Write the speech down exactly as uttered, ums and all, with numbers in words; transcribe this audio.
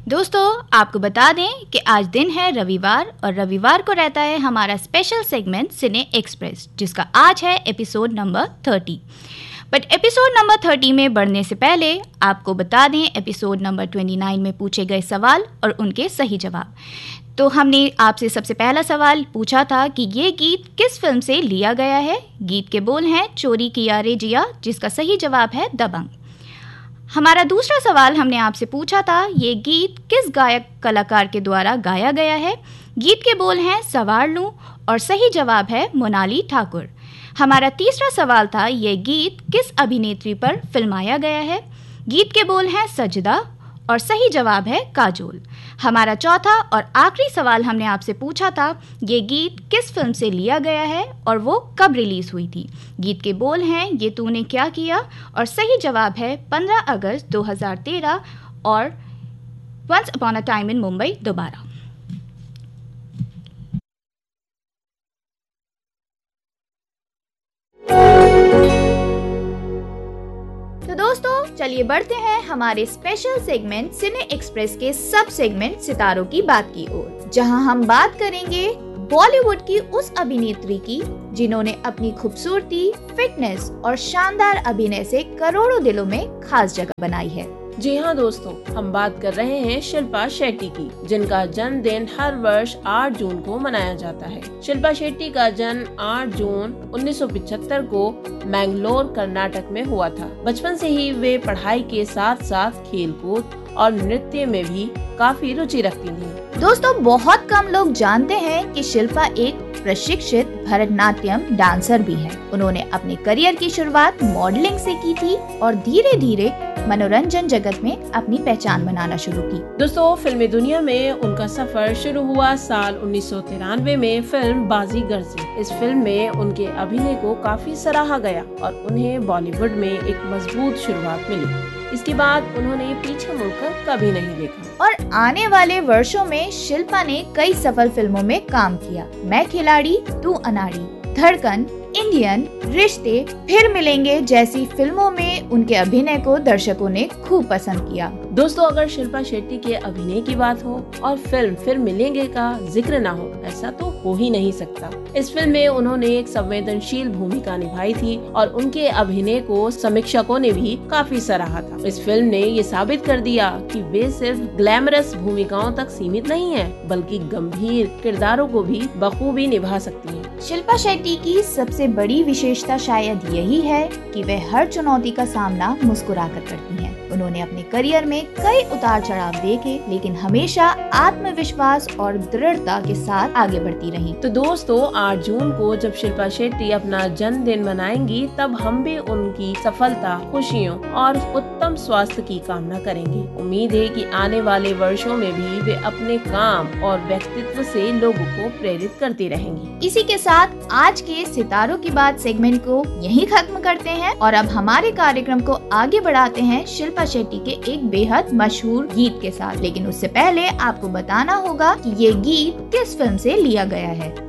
दोस्तों, आपको बता दें कि आज दिन है रविवार और रविवार को रहता है हमारा स्पेशल सेगमेंट सिने एक्सप्रेस, जिसका आज है episode number thirty. But episode number thirty में बढ़ने से पहले आपको बता दें एपिसोड नंबर ट्वेंटी नाइन में पूछे गए सवाल और उनके सही जवाब। तो हमने आपसे सबसे पहला सवाल पूछा था कि ये गीत किस फिल्म से लिया गया है। गीत के बोल हैं चोरी किया रे जिया, जिसका सही जवाब है दबंग। हमारा दूसरा सवाल हमने आपसे पूछा था ये गीत किस गायक कलाकार के द्वारा गाया गया है। गीत के बोल हैं सवार लूं और सही जवाब है मोनाली ठाकुर। हमारा तीसरा सवाल था ये गीत किस अभिनेत्री पर फिल्माया गया है। गीत के बोल हैं सजदा और सही जवाब है काजोल। हमारा चौथा और आखिरी सवाल हमने आपसे पूछा था ये गीत किस फिल्म से लिया गया है और वो कब रिलीज हुई थी। गीत के बोल हैं ये तूने क्या किया और सही जवाब है पंद्रह अगस्त दो हज़ार तेरह और once upon a time in Mumbai दोबारा। तो दोस्तों, चलिए बढ़ते हैं हमारे स्पेशल सेगमेंट सिने एक्सप्रेस के सब सेगमेंट सितारों की बात की ओर, जहां हम बात करेंगे बॉलीवुड की उस अभिनेत्री की जिन्होंने अपनी खूबसूरती, फिटनेस और शानदार अभिनय से करोड़ों दिलों में खास जगह बनाई है। जी हाँ दोस्तों, हम बात कर रहे हैं शिल्पा शेट्टी की, जिनका जन्मदिन हर वर्ष आठ जून को मनाया जाता है। शिल्पा शेट्टी का जन्म आठ जून उन्नीस सौ पचहत्तर को मैंगलोर कर्नाटक में हुआ था। बचपन से ही वे पढ़ाई के साथ साथ खेलकूद और नृत्य में भी काफी रुचि रखती थी। दोस्तों, बहुत कम लोग जानते हैं कि शिल्पा एक प्रशिक्षित भरतनाट्यम डांसर भी है। उन्होंने अपने करियर की शुरुआत मॉडलिंग से की थी और धीरे धीरे मनोरंजन जगत में अपनी पहचान बनाना शुरू की। दोस्तों, फिल्मी दुनिया में उनका सफर शुरू हुआ साल उन्नीस सौ तिरानवे में फिल्म बाजीगर से। इस फिल्म में उनके अभिनय को काफी सराहा गया और उन्हें बॉलीवुड में एक मजबूत शुरुआत मिली। इसके बाद उन्होंने पीछे मुड़कर कभी नहीं देखा और आने वाले वर्षों में शिल्पा ने कई सफल फिल्मों में काम किया। मैं खिलाड़ी, तू अनाड़ी, धड़कन, इंडियन, रिश्ते, फिर मिलेंगे जैसी फिल्मों में उनके अभिनय को दर्शकों ने खूब पसंद किया। दोस्तों, अगर शिल्पा शेट्टी के अभिनय की बात हो और फिल्म फिर मिलेंगे का जिक्र ना हो, ऐसा तो हो ही नहीं सकता। इस फिल्म में उन्होंने एक संवेदनशील भूमिका निभाई थी और उनके अभिनय को समीक्षकों ने भी काफी सराहा था। इस फिल्म ने ये साबित कर दिया कि वे सिर्फ ग्लैमरस भूमिकाओं तक सीमित नहीं है, बल्कि गंभीर किरदारों को भी बखूबी निभा सकती है। शिल्पा शेट्टी की सबसे बड़ी विशेषता शायद यही है कि वे हर चुनौती का सामना मुस्कुराकर करती हैं। उन्होंने अपने करियर में कई उतार चढ़ाव देखे, लेकिन हमेशा आत्मविश्वास और दृढ़ता के साथ आगे बढ़ती रहीं। तो दोस्तों, आठ जून को जब शिल्पा शेट्टी अपना जन्मदिन मनाएंगी, तब हम भी उनकी सफलता, खुशियों और उत्तम स्वास्थ्य की कामना करेंगे। उम्मीद है कि आने वाले वर्षों में भी वे अपने काम और व्यक्तित्व से लोगों को प्रेरित करती रहेंगी। इसी के साथ आज के सितारों की बात सेगमेंट को यहीं खत्म करते हैं और अब हमारे कार्यक्रम को आगे बढ़ाते हैं शिल्पा शेट्टी के एक बेहद मशहूर गीत के साथ। लेकिन उससे पहले आपको बताना होगा कि ये गीत किस फिल्म से लिया गया है।